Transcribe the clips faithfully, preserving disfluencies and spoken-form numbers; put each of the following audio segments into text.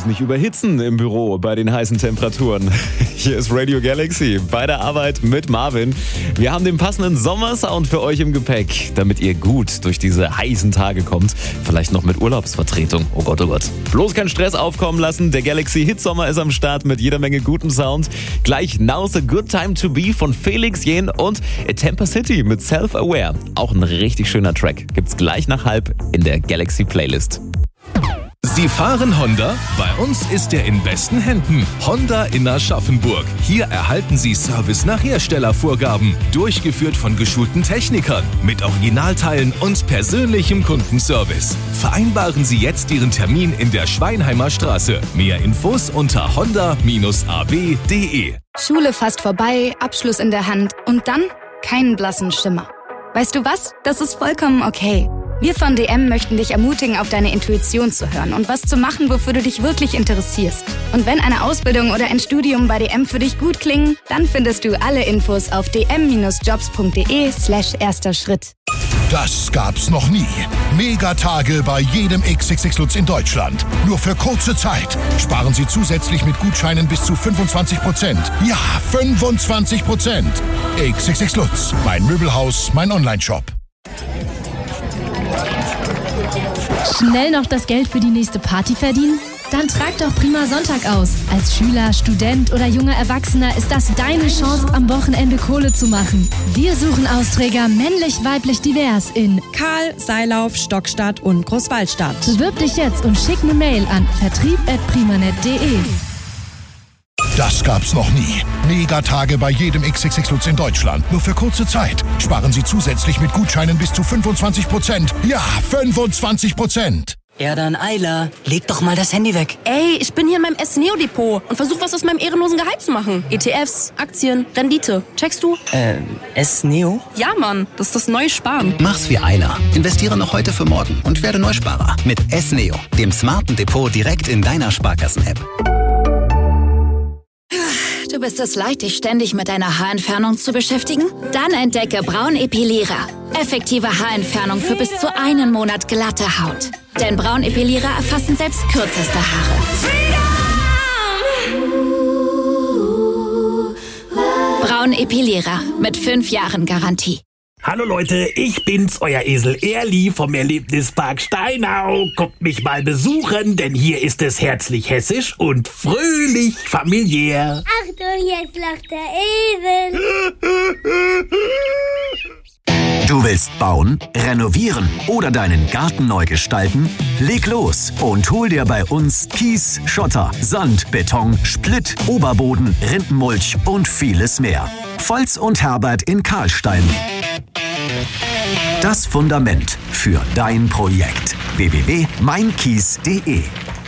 bloß nicht überhitzen im Büro bei den heißen Temperaturen. Hier ist Radio Galaxy bei der Arbeit mit Marvin. Wir haben den passenden Sommersound für euch im Gepäck, damit ihr gut durch diese heißen Tage kommt. Vielleicht noch mit Urlaubsvertretung. Oh Gott, oh Gott. Bloß keinen Stress aufkommen lassen. Der Galaxy Hit Sommer ist am Start mit jeder Menge gutem Sound. Gleich Now's a Good Time to Be von Felix Jähn und A Temper City mit Self-Aware. Auch ein richtig schöner Track. Gibt's gleich nach halb in der Galaxy Playlist. Sie fahren Honda? Bei uns ist er in besten Händen. Honda in Aschaffenburg. Hier erhalten Sie Service nach Herstellervorgaben. Durchgeführt von geschulten Technikern. Mit Originalteilen und persönlichem Kundenservice. Vereinbaren Sie jetzt Ihren Termin in der Schweinheimer Straße. Mehr Infos unter honda a b punkt d e. Schule fast vorbei, Abschluss in der Hand und dann keinen blassen Schimmer. Weißt du was? Das ist vollkommen okay. Wir von D M möchten dich ermutigen, auf deine Intuition zu hören und was zu machen, wofür du dich wirklich interessierst. Und wenn eine Ausbildung oder ein Studium bei D M für dich gut klingen, dann findest du alle Infos auf d m jobs punkt d e slash erster Schritt. Das gab's noch nie. Megatage bei jedem X X X Lutz in Deutschland. Nur für kurze Zeit. Sparen Sie zusätzlich mit Gutscheinen bis zu fünfundzwanzig Prozent. Ja, fünfundzwanzig Prozent. X X X Lutz, mein Möbelhaus, mein Onlineshop. Schnell noch das Geld für die nächste Party verdienen? Dann trag doch Prima Sonntag aus. Als Schüler, Student oder junger Erwachsener ist das deine Chance, am Wochenende Kohle zu machen. Wir suchen Austräger männlich, weiblich, divers in Karl, Seilauf, Stockstadt und Großwaldstadt. Bewirb dich jetzt und schick eine Mail an vertrieb at primanet punkt de. Das gab's noch nie. Megatage bei jedem X X X Lutz in Deutschland. Nur für kurze Zeit. Sparen Sie zusätzlich mit Gutscheinen bis zu fünfundzwanzig Prozent. Ja, fünfundzwanzig Prozent. Ja dann, Ayla, leg doch mal das Handy weg. Ey, ich bin hier in meinem S-Neo-Depot und versuche was aus meinem ehrenlosen Gehalt zu machen. E T Fs, Aktien, Rendite. Checkst du? Äh, S-Neo? Ja, Mann, das ist das neue Sparen. Mach's wie Ayla. Investiere noch heute für morgen und werde Neusparer. Mit S-Neo, dem smarten Depot direkt in deiner Sparkassen-App. Du bist es leid, dich ständig mit deiner Haarentfernung zu beschäftigen? Dann entdecke Braun Epilierer. Effektive Haarentfernung für bis zu einen Monat glatte Haut. Denn Braun Epilierer erfassen selbst kürzeste Haare. Braun Epilierer mit fünf Jahren Garantie. Hallo Leute, ich bin's, euer Esel Erli vom Erlebnispark Steinau. Kommt mich mal besuchen, denn hier ist es herzlich hessisch und fröhlich familiär. Achtung, jetzt lacht der Esel. Du willst bauen, renovieren oder deinen Garten neu gestalten? Leg los und hol dir bei uns Kies, Schotter, Sand, Beton, Splitt, Oberboden, Rindenmulch und vieles mehr. Volz und Herbert in Karlstein. Das Fundament für dein Projekt. w w w punkt mein kies punkt de.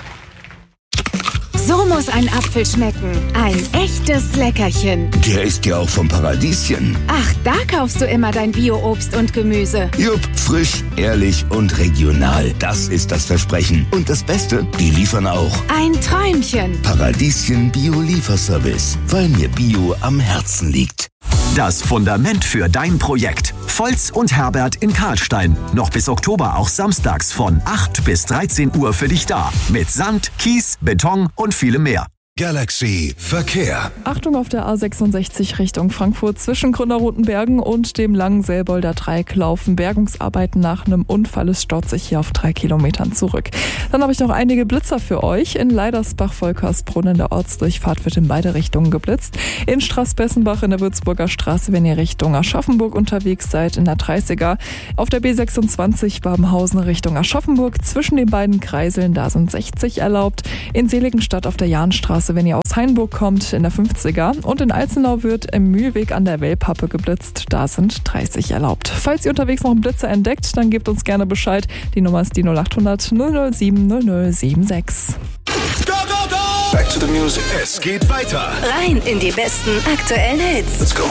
So muss ein Apfel schmecken. Ein echtes Leckerchen. Der ist ja auch vom Paradieschen. Ach, da kaufst du immer dein Bio-Obst und Gemüse. Jupp, frisch, ehrlich und regional. Das ist das Versprechen. Und das Beste, die liefern auch. Ein Träumchen. Paradieschen Bio-Lieferservice. Weil mir Bio am Herzen liegt. Das Fundament für dein Projekt. Volz und Herbert in Karlstein. Noch bis Oktober auch samstags von acht bis dreizehn Uhr für dich da. Mit Sand, Kies, Beton und vielem mehr. Galaxy Verkehr. Achtung auf der A sechsundsechzig Richtung Frankfurt. Zwischen Gründer-Rotenbergen und dem langen Selbolder Dreieck laufen Bergungsarbeiten nach einem Unfall. Es staut sich hier auf drei Kilometern zurück. Dann habe ich noch einige Blitzer für euch. In Leidersbach-Volkersbrunn in der Ortsdurchfahrt wird in beide Richtungen geblitzt. In Straßbessenbach in der Würzburger Straße, wenn ihr Richtung Aschaffenburg unterwegs seid, in der dreißiger. Auf der B sechsundzwanzig Babenhausen Richtung Aschaffenburg. Zwischen den beiden Kreiseln, da sind sechzig erlaubt. In Seligenstadt auf der Jahnstraße, wenn ihr aus Hainburg kommt, in der fünfziger. Und in Alzenau wird im Mühlweg an der Wellpappe geblitzt. Da sind dreißig erlaubt. Falls ihr unterwegs noch einen Blitzer entdeckt, dann gebt uns gerne Bescheid. Die Nummer ist die null acht hundert null null sieben null null sieben sechs. Go, go, go! Back to the music. Es geht weiter. Rein in die besten aktuellen Hits. Let's go.